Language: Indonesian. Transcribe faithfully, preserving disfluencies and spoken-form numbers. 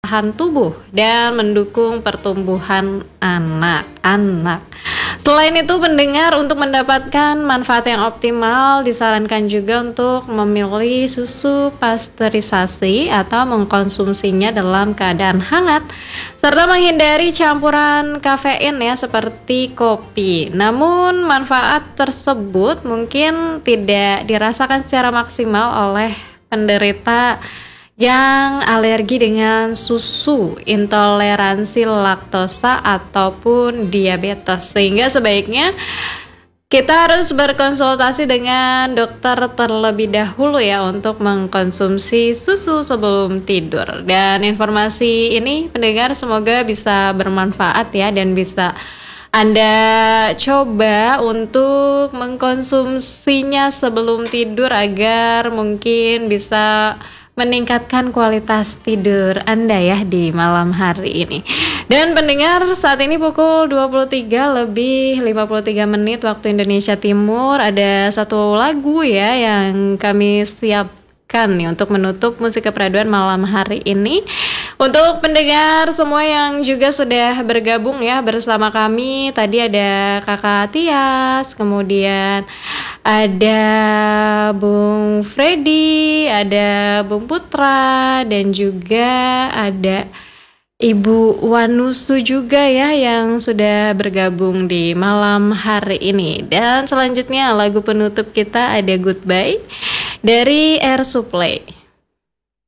tahan tubuh dan mendukung pertumbuhan anak-anak. Selain itu, pendengar untuk mendapatkan manfaat yang optimal disarankan juga untuk memilih susu pasteurisasi atau mengkonsumsinya dalam keadaan hangat serta menghindari campuran kafein ya seperti kopi. Namun manfaat tersebut mungkin tidak dirasakan secara maksimal oleh penderita yang alergi dengan susu, intoleransi laktosa ataupun diabetes, sehingga sebaiknya kita harus berkonsultasi dengan dokter terlebih dahulu ya untuk mengkonsumsi susu sebelum tidur. Dan informasi ini pendengar semoga bisa bermanfaat ya dan bisa Anda coba untuk mengkonsumsinya sebelum tidur agar mungkin bisa meningkatkan kualitas tidur Anda ya di malam hari ini. Dan pendengar, saat ini pukul dua puluh tiga lebih lima puluh tiga menit waktu Indonesia Timur. Ada satu lagu ya yang kami siapkan nih untuk menutup musik keperaduan malam hari ini. Untuk pendengar semua yang juga sudah bergabung ya bersama kami, tadi ada Kakak Tias, kemudian ada Bung Freddy, ada Bung Putra, dan juga ada Ibu Wanusu juga ya yang sudah bergabung di malam hari ini. Dan selanjutnya lagu penutup kita ada Goodbye dari Air Supply.